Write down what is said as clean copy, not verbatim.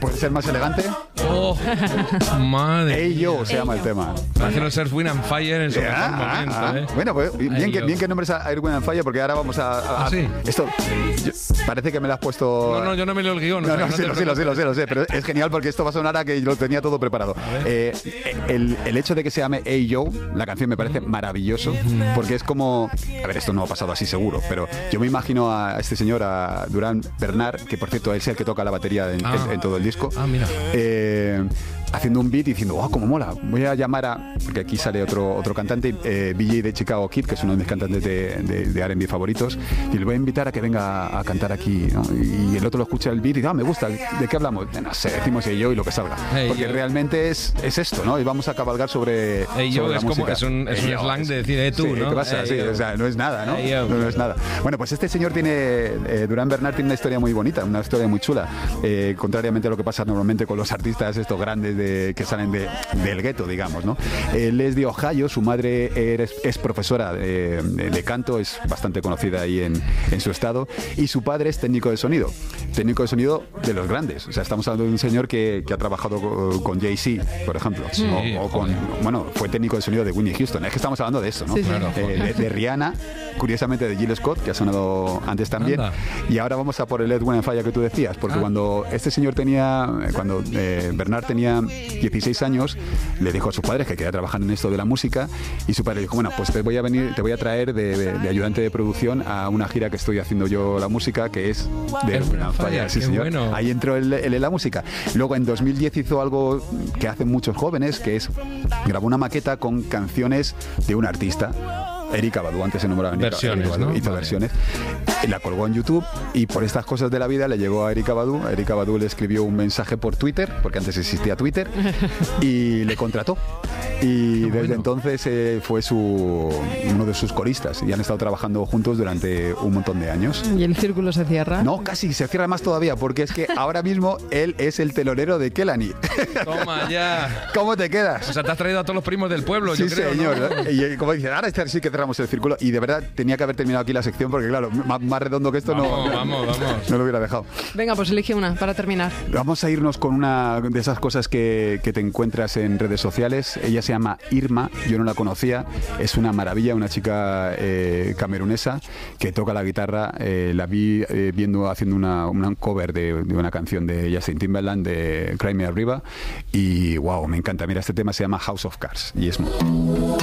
¿Puede ser más elegante? ¡Oh! ¡Madre! Hey Yo se llama el tema. Parece los Earth, Wind and Fire en su mejor momento, ¿eh? Bueno, pues bien que nombres a Air, Wind and Fire, porque ahora vamos a ¿sí? Esto parece que me lo has puesto. No, yo no me leo el guión. No, sí, lo sé, pero es genial porque esto va a sonar a que lo tenía todo preparado. El hecho de que se llame Hey Yo, la canción me parece maravilloso, porque es como, a ver, esto no ha pasado así seguro, pero yo me imagino a este señor, a Durán Bernard, que por cierto es el que toca la batería en todo el disco. Mira. Haciendo un beat y diciendo, cómo mola, voy a llamar a, porque aquí sale otro cantante, BJ de Chicago Kid, que es uno de mis cantantes de R&B favoritos, y le voy a invitar a que venga a cantar aquí, ¿no? Y el otro lo escucha el beat y dice, me gusta, ¿de qué hablamos? No sé, decimos Hey Yo y lo que salga, porque realmente es esto, ¿no? Y vamos a cabalgar sobre Yo es música. como, es un slang de decir, tú, sí, ¿no? ¿Qué pasa? Sí, o sea, no es nada, ¿no? No es nada. Bueno, pues este señor tiene, Durán Bernard tiene una historia muy bonita, una historia muy chula, contrariamente a lo que pasa normalmente con los artistas estos grandes que salen del gueto, digamos, ¿no? Él es de Ohio, su madre es profesora de canto, es bastante conocida ahí en su estado, y su padre es técnico de sonido de los grandes. O sea, estamos hablando de un señor que ha trabajado con Jay-Z, por ejemplo, sí, fue técnico de sonido de Whitney Houston. Es que estamos hablando de eso, ¿no? Sí, claro. De Rihanna, curiosamente de Jill Scott, que ha sonado antes también. Anda. Y ahora vamos a por el Earth, Wind and Fire que tú decías, porque cuando este señor cuando Bernard tenía 16 años, le dijo a sus padres que quería trabajar en esto de la música, y su padre dijo, bueno, pues te voy a traer de ayudante de producción a una gira que estoy haciendo yo la música, que es de Earth, Wind and Fire. Sí, señor. Bueno. Ahí entró él en la música. Luego en 2010 hizo algo que hacen muchos jóvenes, que es grabó una maqueta con canciones de un artista. Erykah Badu, antes se nombraba versiones, Erykah Badu, ¿no? hizo versiones, la colgó en YouTube, y por estas cosas de la vida le llegó a Erykah Badu le escribió un mensaje por Twitter, porque antes existía Twitter, y le contrató, y desde entonces fue uno de sus coristas, y han estado trabajando juntos durante un montón de años. ¿Y el círculo se cierra? No, casi, se cierra más todavía, porque es que ahora mismo él es el telonero de Kelani. Toma ya. ¿Cómo te quedas? O sea, te has traído a todos los primos del pueblo, Sí, yo creo, señor, ¿no? Y como dices, ahora sí que cerramos el círculo, y de verdad tenía que haber terminado aquí la sección, porque claro, más redondo que esto Vamos. no lo hubiera dejado. Venga, pues elige una para terminar. Vamos a irnos con una de esas cosas que te encuentras en redes sociales. Ella se llama Irma, yo no la conocía, es una maravilla, una chica camerunesa que toca la guitarra. La vi haciendo una cover de una canción de Justin Timberland, de Cry Me a River, y wow, me encanta. Mira, este tema se llama House of Cards y es